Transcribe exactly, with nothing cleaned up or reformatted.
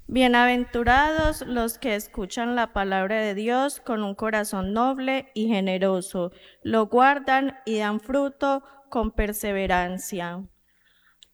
Bienaventurados los que escuchan la palabra de Dios con un corazón noble y generoso, lo guardan y dan fruto con perseverancia.